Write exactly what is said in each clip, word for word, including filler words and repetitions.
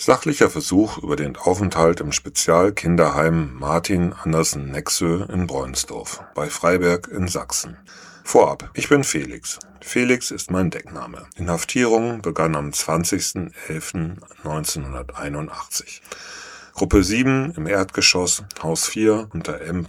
Sachlicher Versuch über den Aufenthalt im Spezialkinderheim Martin Andersen Nexö in Bräunsdorf bei Freiberg in Sachsen. Vorab, ich bin Felix. Felix ist mein Deckname. Inhaftierung begann am zwanzigsten elften neunzehnhunderteinundachtzig. Gruppe sieben im Erdgeschoss, Haus vier unter M.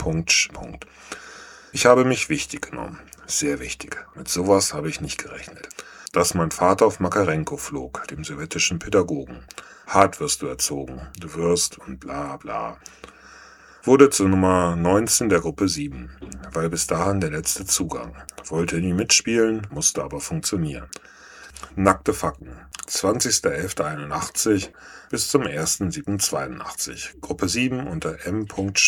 Ich habe mich wichtig genommen. Sehr wichtig. Mit sowas habe ich nicht gerechnet. Dass mein Vater auf Makarenko flog, dem sowjetischen Pädagogen. Hart wirst du erzogen, du wirst und bla bla. Wurde zur Nummer neunzehn der Gruppe sieben, weil bis dahin der letzte Zugang. Wollte nie mitspielen, musste aber funktionieren. Nackte Fakten. zwanzigster elfter einundachtzig bis zum ersten siebten zweiundachtzig. Gruppe sieben unter M.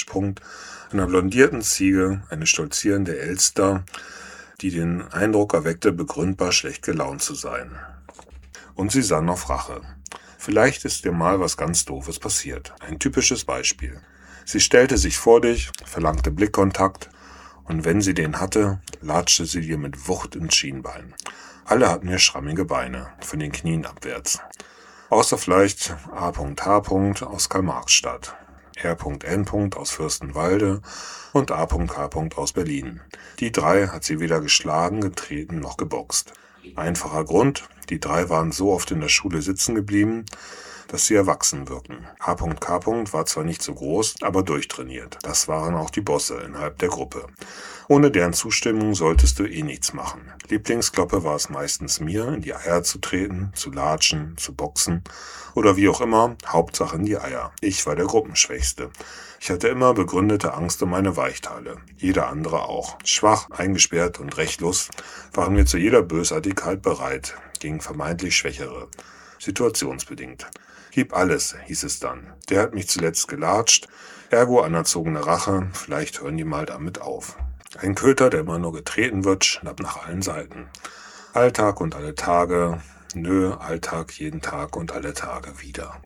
einer blondierten Ziege, eine stolzierende Elster, die den Eindruck erweckte, begründbar schlecht gelaunt zu sein. Und sie sann auf Rache. Vielleicht ist dir mal was ganz Doofes passiert. Ein typisches Beispiel. Sie stellte sich vor dich, verlangte Blickkontakt und wenn sie den hatte, latschte sie dir mit Wucht ins Schienbein. Alle hatten ja schrammige Beine, von den Knien abwärts. Außer vielleicht A H aus Karl-Marx-Stadt, R N aus Fürstenwalde und A K aus Berlin. Die drei hat sie weder geschlagen, getreten noch geboxt. Einfacher Grund, die drei waren so oft in der Schule sitzen geblieben, dass sie erwachsen wirken. A K war zwar nicht so groß, aber durchtrainiert. Das waren auch die Bosse innerhalb der Gruppe. Ohne deren Zustimmung solltest du eh nichts machen. Lieblingskloppe war es meistens mir, in die Eier zu treten, zu latschen, zu boxen oder wie auch immer, Hauptsache in die Eier. Ich war der Gruppenschwächste. Ich hatte immer begründete Angst um meine Weichteile. Jeder andere auch. Schwach, eingesperrt und rechtlos waren wir zu jeder Bösartigkeit bereit, gegen vermeintlich Schwächere. Situationsbedingt. Gib alles, hieß es dann. Der hat mich zuletzt gelatscht, ergo anerzogene Rache, vielleicht hören die mal damit auf. Ein Köter, der immer nur getreten wird, schnappt nach allen Seiten. Alltag und alle Tage, nö, Alltag jeden Tag und alle Tage wieder.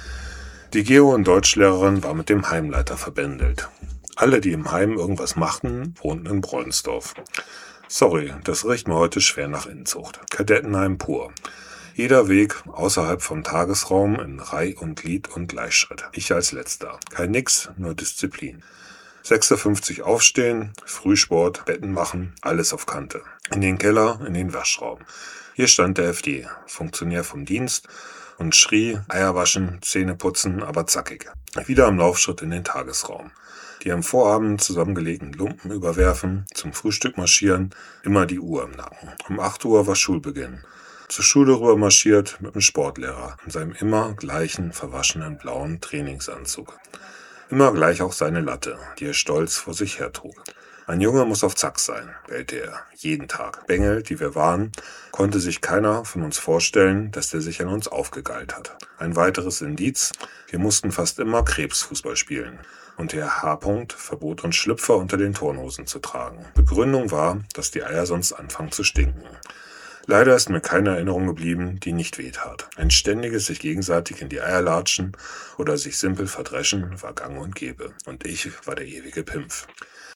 Die Geo- und Deutschlehrerin war mit dem Heimleiter verbändelt. Alle, die im Heim irgendwas machten, wohnten in Bräunsdorf. Sorry, das riecht mir heute schwer nach Inzucht. Kadettenheim pur. Jeder Weg außerhalb vom Tagesraum in Reih und Glied und Gleichschritt. Ich als Letzter. Kein Nix, nur Disziplin. sechs Uhr fünfzig aufstehen, Frühsport, Betten machen, alles auf Kante. In den Keller, in den Waschraum. Hier stand der F D, Funktionär vom Dienst, und schrie, Eier waschen, Zähne putzen, aber zackig. Wieder am Laufschritt in den Tagesraum. Die am Vorabend zusammengelegten Lumpen überwerfen, zum Frühstück marschieren, immer die Uhr im Nacken. Um acht Uhr war Schulbeginn. Zur Schule rüber marschiert mit dem Sportlehrer in seinem immer gleichen verwaschenen blauen Trainingsanzug. Immer gleich auch seine Latte, die er stolz vor sich hertrug. Ein Junge muss auf Zack sein, bellte er, jeden Tag. Bengel, die wir waren, konnte sich keiner von uns vorstellen, dass der sich an uns aufgegeilt hat. Ein weiteres Indiz, wir mussten fast immer Krebsfußball spielen. Und der H. verbot uns Schlüpfer unter den Turnhosen zu tragen. Begründung war, dass die Eier sonst anfangen zu stinken. Leider ist mir keine Erinnerung geblieben, die nicht wehtat. Ein ständiges sich gegenseitig in die Eier latschen oder sich simpel verdreschen war gang und gäbe. Und ich war der ewige Pimpf.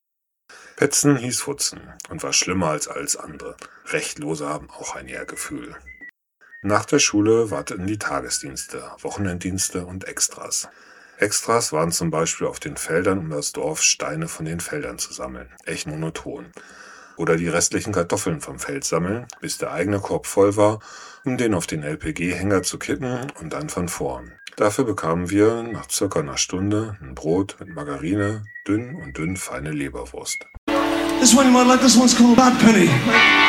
Petzen hieß Futzen und war schlimmer als alles andere. Rechtlose haben auch ein Ehrgefühl. Nach der Schule warteten die Tagesdienste, Wochenenddienste und Extras. Extras waren zum Beispiel auf den Feldern um das Dorf Steine von den Feldern zu sammeln. Echt monoton. Oder die restlichen Kartoffeln vom Feld sammeln, bis der eigene Korb voll war, um den auf den L P G-Hänger zu kippen und dann von vorn. Dafür bekamen wir nach circa einer Stunde ein Brot mit Margarine, dünn und dünn feine Leberwurst. This one you might like, this one's called Bad Penny.